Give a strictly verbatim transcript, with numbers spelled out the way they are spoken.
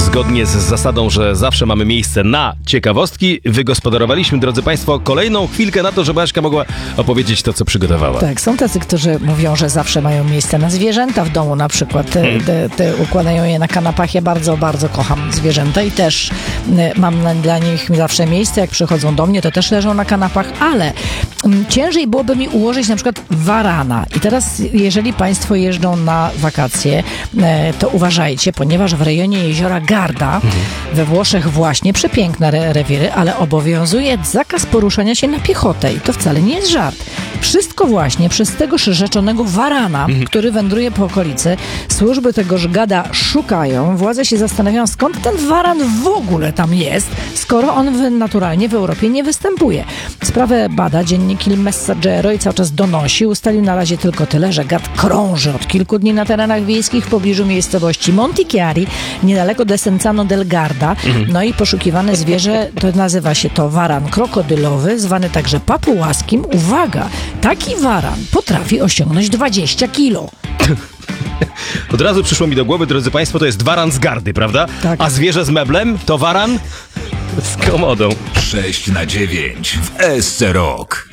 Zgodnie z zasadą, że zawsze mamy miejsce na ciekawostki, wygospodarowaliśmy, drodzy Państwo, kolejną chwilkę na to, żeby Aśka mogła opowiedzieć to, co przygotowała. Tak, są tacy, którzy mówią, że zawsze mają miejsce na zwierzęta w domu, na przykład te, te, te układają je na kanapach. Ja bardzo, bardzo kocham zwierzęta i też mam na, dla nich zawsze miejsce. Jak przychodzą do mnie, to też leżą na kanapach, ale m, ciężej byłoby mi ułożyć na przykład warana. I teraz, jeżeli Państwo jeżdżą na wakacje, e, to uważajcie, ponieważ w rejonie jeziora Garda, mhm. we Włoszech właśnie, przepiękne re- rewiry, ale obowiązuje zakaz poruszania się na piechotę i to wcale nie jest żart. Wszystko właśnie przez tegoż rzeczonego warana, mhm. który wędruje po okolicy, służby tegoż gada szukają, władze się zastanawiają, skąd ten waran w ogóle tam jest, skoro on w, naturalnie w Europie nie występuje. Sprawę bada dziennik Il Messaggero i cały czas donosi. Ustalił na razie tylko tyle, że gad krąży od kilku dni na terenach wiejskich w pobliżu miejscowości Montichiari, niedaleko Desenzano del Garda. Mhm. No i poszukiwane zwierzę, to nazywa się to waran krokodylowy, zwany także papułaskim. Uwaga, taki waran potrafi osiągnąć dwadzieścia kilo. Od razu przyszło mi do głowy, drodzy Państwo, to jest waran z gardy, prawda? Tak. A zwierzę z meblem to waran z komodą. sześć na dziewięć w S C Rock.